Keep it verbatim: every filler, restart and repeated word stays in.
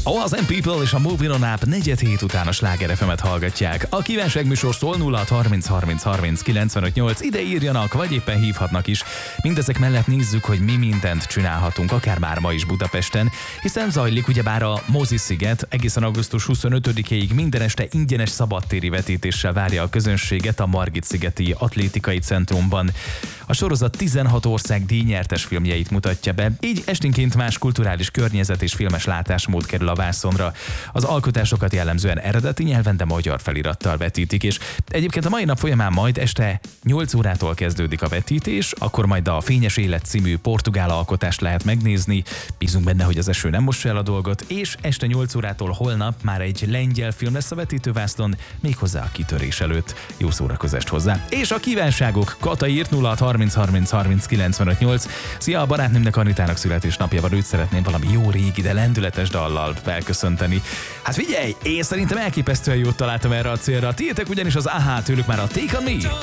Az and People és a Moving On Up negyed hét után a Sláger ef emet hallgatják. A kívánságműsor szól nulla harminc harminc harminc kilencvenöt nyolc, ide írjanak, vagy éppen hívhatnak is. Mindezek mellett nézzük, hogy mi mindent csinálhatunk, akár már ma is Budapesten, hiszen zajlik ugyebár a Mozi-sziget, egészen augusztus huszonötödikéig minden este ingyenes szabadtéri vetítéssel várja a közönséget a Margit-szigeti Atlétikai Centrumban. A sorozat tizenhat ország díjnyertes filmjeit mutatja be, így esténként más kulturális környezet és filmes látásmód kerül a vászonra. Az alkotásokat jellemzően eredeti nyelven, de magyar felirattal vetítik, és egyébként a mai nap folyamán majd este nyolc órától kezdődik a vetítés, akkor majd a Fényes Élet című portugál alkotást lehet megnézni, bízunk benne, hogy az eső nem mossa el a dolgot, és este nyolc órától holnap már egy lengyel film lesz a vetítővásznon, méghozzá a kitörés előtt. Jó szórakozást hozzá! És a kívánságok, Kata írt nulla harminc harminc harminc kilencvenöt nyolc. Szia, a barátnőmnek, Anitának születésnapja van, őt szeretném valami jó régi, de lendületes dallal felköszönteni. Hát figyelj, én szerintem elképesztően jót találtam erre a célra. Tiétek ugyanis az á há, tőlük már a Take On Me.